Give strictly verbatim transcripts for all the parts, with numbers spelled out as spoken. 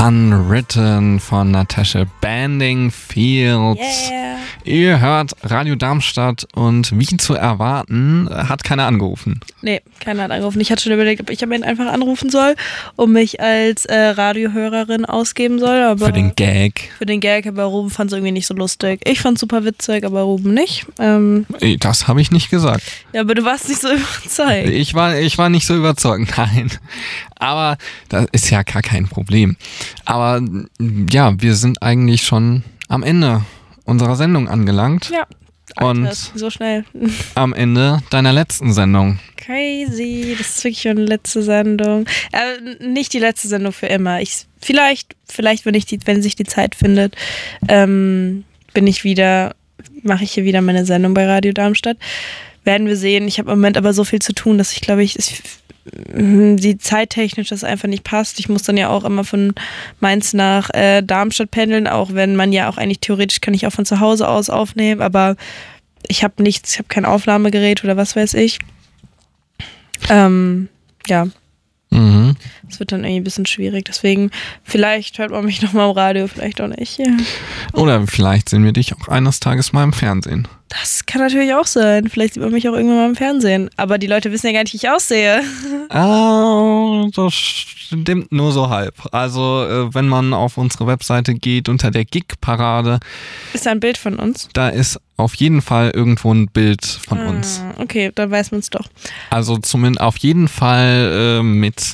Unwritten von Natasha Bedingfield. Yeah. Ihr hört Radio Darmstadt und wie zu erwarten, hat keiner angerufen. Nee, keiner hat angerufen. Ich hatte schon überlegt, ob ich am Ende einfach anrufen soll und mich als äh, Radiohörerin ausgeben soll. Aber für den Gag. Für den Gag, aber Ruben fand es irgendwie nicht so lustig. Ich fand es super witzig, aber Ruben nicht. Ähm, das habe ich nicht gesagt. Ja, aber du warst nicht so überzeugt. Ich war, ich war nicht so überzeugt, nein. Aber das ist ja gar kein Problem. Aber ja, wir sind eigentlich schon am Ende unserer Sendung angelangt. Ja. Alter, und so schnell. Am Ende deiner letzten Sendung. Crazy, das ist wirklich schon die letzte Sendung. Äh, nicht die letzte Sendung für immer. Ich, vielleicht, vielleicht, wenn ich die, wenn sich die Zeit findet, ähm, bin ich wieder, mache ich hier wieder meine Sendung bei Radio Darmstadt. Werden wir sehen. Ich habe im Moment aber so viel zu tun, dass ich glaube, ich, ich die zeittechnisch das einfach nicht passt. Ich muss dann ja auch immer von Mainz nach äh, Darmstadt pendeln, auch wenn man ja auch eigentlich theoretisch kann ich auch von zu Hause aus aufnehmen, aber ich habe nichts, ich habe kein Aufnahmegerät oder was weiß ich. Ähm, ja. Mhm. Das wird dann irgendwie ein bisschen schwierig, deswegen vielleicht hört man mich nochmal im Radio, vielleicht auch nicht. Ja. Oder vielleicht sehen wir dich auch eines Tages mal im Fernsehen. Das kann natürlich auch sein. Vielleicht sieht man mich auch irgendwann mal im Fernsehen. Aber die Leute wissen ja gar nicht, wie ich aussehe. Ah, das stimmt nur so halb. Also, äh, wenn man auf unsere Webseite geht, unter der Gig-Parade. Ist da ein Bild von uns? Da ist auf jeden Fall irgendwo ein Bild von ah, uns. Okay, dann weiß man es doch. Also zumindest auf jeden Fall äh, mit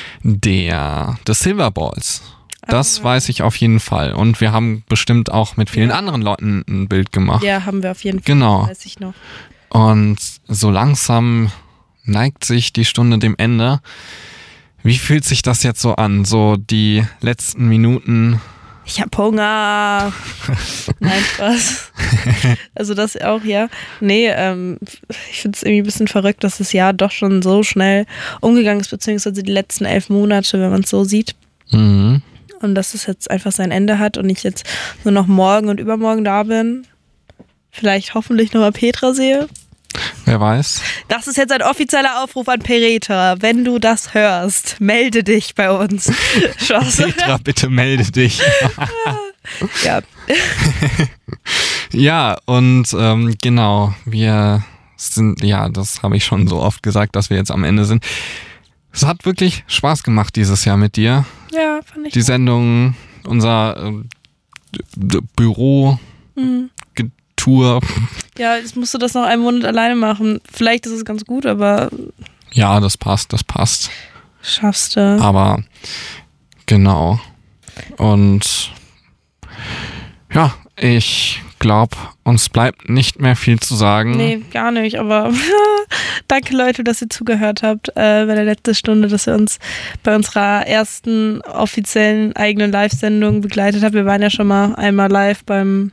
der The Silver Balls. Das weiß ich auf jeden Fall. Und wir haben bestimmt auch mit vielen ja. anderen Leuten ein Bild gemacht. Ja, haben wir auf jeden Fall. Genau. Weiß ich noch. Und so langsam neigt sich die Stunde dem Ende. Wie fühlt sich das jetzt so an? So die letzten Minuten. Ich hab Hunger. Nein, Spaß. Also das auch, ja. Nee, ähm, ich finde es irgendwie ein bisschen verrückt, dass das Jahr doch schon so schnell umgegangen ist, beziehungsweise die letzten elf Monate, wenn man es so sieht. Mhm. Und dass es jetzt einfach sein Ende hat und ich jetzt nur noch morgen und übermorgen da bin. Vielleicht hoffentlich nochmal Petra sehe. Wer weiß. Das ist jetzt ein offizieller Aufruf an Petra. Wenn du das hörst, melde dich bei uns. Petra, bitte melde dich. Ja. Ja, und ähm, genau, wir sind, ja, das habe ich schon so oft gesagt, dass wir jetzt am Ende sind. Es hat wirklich Spaß gemacht dieses Jahr mit dir. Ja, fand ich. Die Sendung, unser äh, D- Büro, mhm. Tour. Ja, jetzt musst du das noch einen Monat alleine machen. Vielleicht ist es ganz gut, aber... Ja, das passt, das passt. Schaffst du. Aber, genau. Und ja, ich glaube, uns bleibt nicht mehr viel zu sagen. Nee, gar nicht, aber danke Leute, dass ihr zugehört habt äh, bei der letzten Stunde, dass ihr uns bei unserer ersten offiziellen eigenen Live-Sendung begleitet habt. Wir waren ja schon mal einmal live beim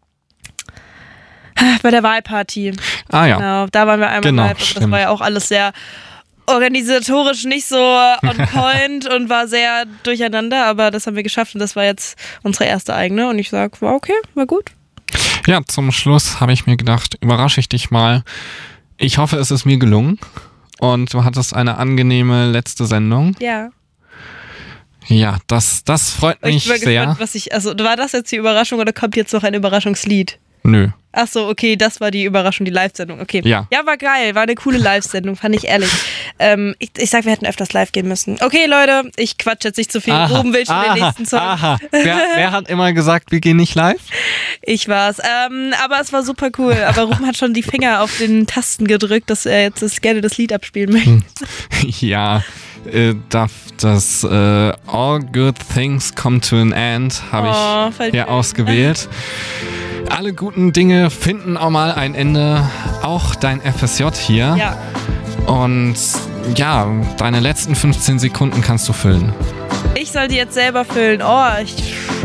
bei der Wahlparty. Ah ja. Genau, da waren wir einmal genau, live. Also das war ja auch alles sehr organisatorisch nicht so on point und war sehr durcheinander, aber das haben wir geschafft und das war jetzt unsere erste eigene und ich sag, war okay, war gut. Ja, zum Schluss habe ich mir gedacht, überrasche ich dich mal. Ich hoffe, es ist mir gelungen und du hattest eine angenehme letzte Sendung. Ja. Ja, das, das freut mich ich bin sehr. Gespannt, was ich, also war das jetzt die Überraschung oder kommt jetzt noch ein Überraschungslied? Nö. Ach so, okay, das war die Überraschung, die Live-Sendung. Okay. Ja. Ja, war geil, war eine coole Live-Sendung, fand ich ehrlich. Ähm, ich, ich sag, wir hätten öfters live gehen müssen. Okay, Leute, ich quatsch jetzt nicht zu viel. Aha, Ruben will schon aha, den nächsten Song. Aha. Wer, wer hat immer gesagt, wir gehen nicht live? Ich war's. Ähm, aber es war super cool. Aber Ruben hat schon die Finger auf den Tasten gedrückt, dass er jetzt das, gerne das Lied abspielen möchte. Ja, äh, das, das äh, All Good Things Come to an End habe oh, ich hier ausgewählt. Alle guten Dinge finden auch mal ein Ende. Auch dein F S J hier. Ja. Und ja, deine letzten fünfzehn Sekunden kannst du füllen. Ich soll die jetzt selber füllen. Oh, ich